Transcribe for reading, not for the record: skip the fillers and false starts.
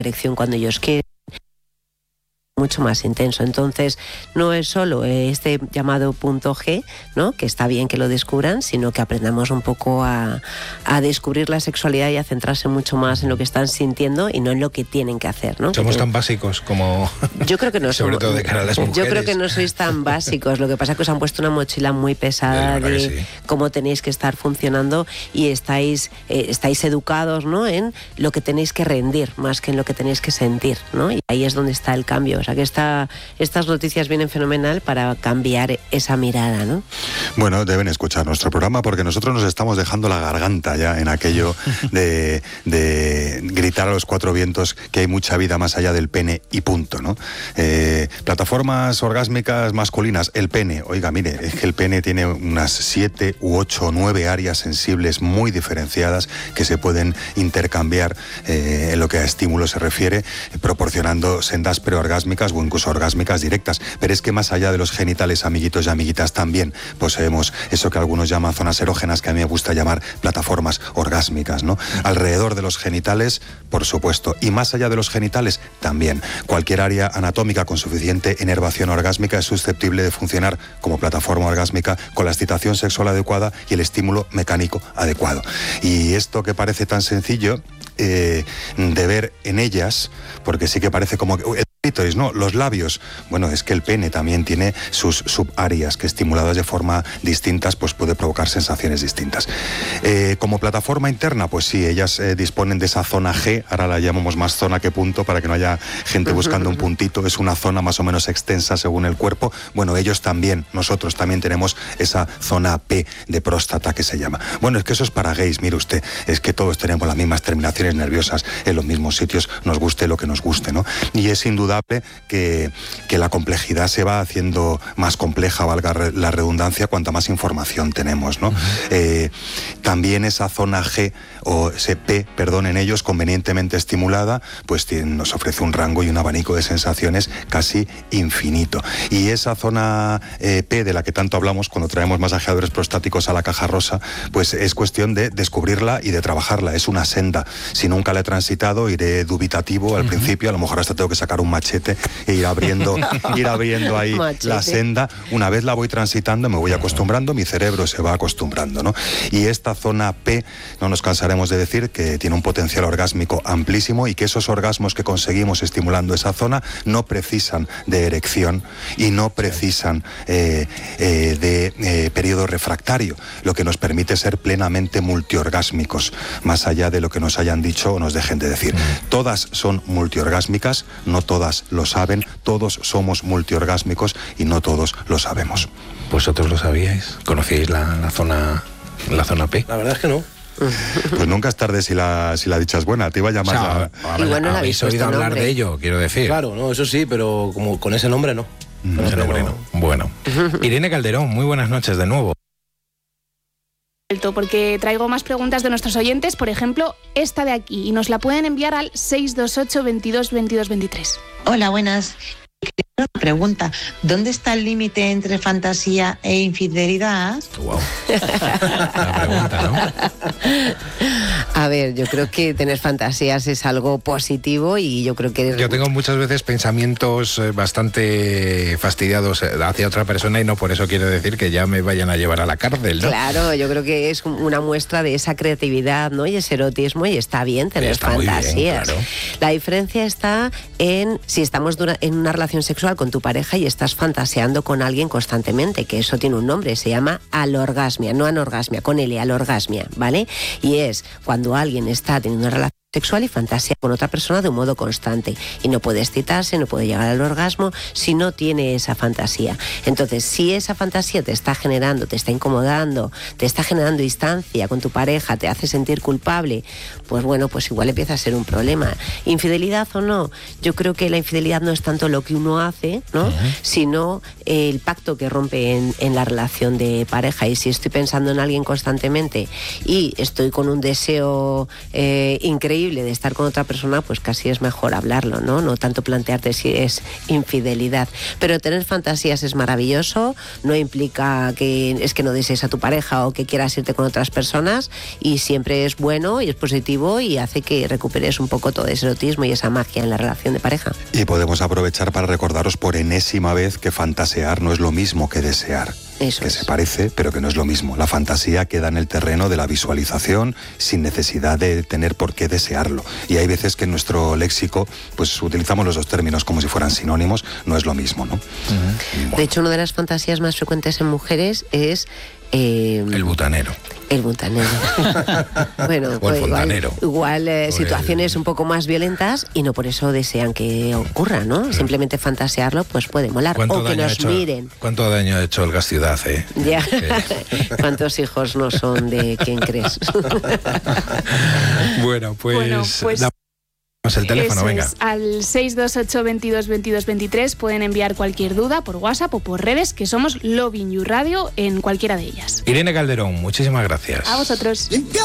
erección cuando ellos quieren, mucho más intenso. Entonces, no es solo este llamado punto G, ¿no?, que está bien que lo descubran, sino que aprendamos un poco a descubrir la sexualidad y a centrarse mucho más en lo que están sintiendo y no en lo que tienen que hacer, ¿no? Somos tan básicos como... Yo creo que no sobre todo de cara a las mujeres. Yo creo que no sois tan básicos. Lo que pasa es que os han puesto una mochila muy pesada de cómo tenéis que estar funcionando y estáis educados, ¿no?, en lo que tenéis que rendir más que en lo que tenéis que sentir, ¿no? Y ahí es donde está el cambio. O sea que estas noticias vienen fenomenal para cambiar esa mirada, ¿no? Bueno, deben escuchar nuestro programa porque nosotros nos estamos dejando la garganta ya en aquello de gritar a los cuatro vientos que hay mucha vida más allá del pene y punto, ¿no? Plataformas orgásmicas masculinas, el pene. Oiga, mire, es que el pene tiene unas 7 u 8 o 9 áreas sensibles muy diferenciadas que se pueden intercambiar en lo que a estímulo se refiere, proporcionando sendas preorgásmicas o incluso orgásmicas directas, pero es que más allá de los genitales, amiguitos y amiguitas, también poseemos eso que algunos llaman zonas erógenas, que a mí me gusta llamar plataformas orgásmicas, ¿no? Alrededor de los genitales, por supuesto, y más allá de los genitales, también. Cualquier área anatómica con suficiente inervación orgásmica es susceptible de funcionar como plataforma orgásmica con la excitación sexual adecuada y el estímulo mecánico adecuado. Y esto que parece tan sencillo de ver en ellas, porque sí que parece como que... ¿no? Los labios, bueno, es que el pene también tiene sus subáreas que estimuladas de forma distintas pues puede provocar sensaciones distintas. Como plataforma interna, pues sí, ellas disponen de esa zona G, ahora la llamamos más zona que punto para que no haya gente buscando un puntito, es una zona más o menos extensa según el cuerpo. Bueno, ellos también, nosotros también tenemos esa zona P de próstata que se llama. Bueno, es que eso es para gays, mire usted, es que todos tenemos las mismas terminaciones nerviosas en los mismos sitios, nos guste lo que nos guste, ¿no? Y es indudable que la complejidad se va haciendo más compleja, valga la redundancia, cuanta más información tenemos, ¿no? También esa zona G o ese P, perdón, en ellos convenientemente estimulada, pues nos ofrece un rango y un abanico de sensaciones casi infinito. Y esa zona P de la que tanto hablamos cuando traemos masajeadores prostáticos a la caja rosa, pues es cuestión de descubrirla y de trabajarla. Es una senda. Si nunca la he transitado, iré dubitativo al principio, a lo mejor hasta tengo que sacar un machete e ir abriendo ahí la senda. Una vez la voy transitando, me voy acostumbrando, mi cerebro se va acostumbrando, ¿no? Y esta zona P, no nos cansaremos de decir que tiene un potencial orgásmico amplísimo y que esos orgasmos que conseguimos estimulando esa zona no precisan de erección y no precisan de periodo refractario, lo que nos permite ser plenamente multiorgásmicos, más allá de lo que nos hayan dicho o nos dejen de decir. Todas son multiorgásmicas, no todas lo saben, todos somos multiorgásmicos y no todos lo sabemos. ¿Vosotros lo sabíais? ¿Conocíais la zona P? La verdad es que no. Pues nunca es tarde si la dicha es buena. Te iba a llamar. O sea, bueno, ¿habéis oído hablar de ello? Quiero decir. Claro, no, eso sí, pero como con ese nombre no. Con ese nombre no. Bueno. Irene Calderón, muy buenas noches de nuevo. Porque traigo más preguntas de nuestros oyentes, por ejemplo, esta de aquí, y nos la pueden enviar al 628 22 22 23. Hola, buenas. Una pregunta, ¿dónde está el límite entre fantasía e infidelidad? Wow. La pregunta, ¿no? A ver, yo creo que tener fantasías es algo positivo y yo creo que... Yo tengo muchas veces pensamientos bastante fastidiados hacia otra persona y no por eso quiero decir que ya me vayan a llevar a la cárcel, ¿no? Claro, yo creo que es una muestra de esa creatividad, ¿no? Y ese erotismo, y está bien tener fantasías. Bien, claro. La diferencia está en si estamos en una relación sexual con tu pareja y estás fantaseando con alguien constantemente, que eso tiene un nombre, se llama alorgasmia, no anorgasmia, con L, alorgasmia, ¿vale? Y es cuando alguien está teniendo una relación sexual y fantasea con otra persona de un modo constante y no puede excitarse, no puede llegar al orgasmo si no tiene esa fantasía. Entonces, si esa fantasía te está generando, te está incomodando, te está generando distancia con tu pareja, te hace sentir culpable, pues bueno, pues igual empieza a ser un problema. Infidelidad o no, yo creo que la infidelidad no es tanto lo que uno hace, ¿no? Sino el pacto que rompe en la relación de pareja. Y si estoy pensando en alguien constantemente y estoy con un deseo increíble increíble de estar con otra persona, pues casi es mejor hablarlo, ¿no? No tanto plantearte si es infidelidad. Pero tener fantasías es maravilloso, no implica que no desees a tu pareja o que quieras irte con otras personas, y siempre es bueno y es positivo y hace que recuperes un poco todo ese erotismo y esa magia en la relación de pareja. Y podemos aprovechar para recordaros por enésima vez que fantasear no es lo mismo que desear. Eso que es. Se parece, pero que no es lo mismo. La fantasía queda en el terreno de la visualización sin necesidad de tener por qué desearlo. Y hay veces que en nuestro léxico pues utilizamos los dos términos como si fueran sinónimos, no es lo mismo, ¿no? Bueno. De hecho, una de las fantasías más frecuentes en mujeres es... el butanero. El butanero. Bueno, o el fontanero. Igual situaciones un poco más violentas y no por eso desean que ocurra, ¿no? Simplemente fantasearlo pues puede molar. O que nos miren. ¿Cuánto daño ha hecho el gas ciudad, Ya. ¿Cuántos hijos no son de quien crees? Bueno, pues el teléfono, venga. Al 628 22 22 23 pueden enviar cualquier duda por WhatsApp o por redes, que somos Lovin You Radio en cualquiera de ellas. Irene Calderón, muchísimas gracias. A vosotros.